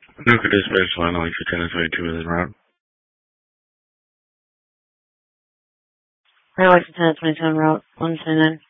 Nuka dispatch line, Alexa 1022 is en route. Alexa 1027 route 129.